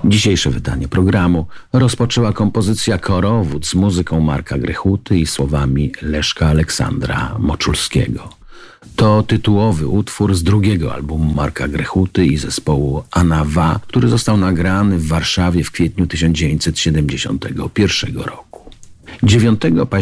Dzisiejsze wydanie programu rozpoczęła kompozycja Korowód z muzyką Marka Grechuty i słowami Leszka Aleksandra Moczulskiego. To tytułowy utwór z drugiego albumu Marka Grechuty i zespołu Anawa, który został nagrany w Warszawie w kwietniu 1971 roku. 9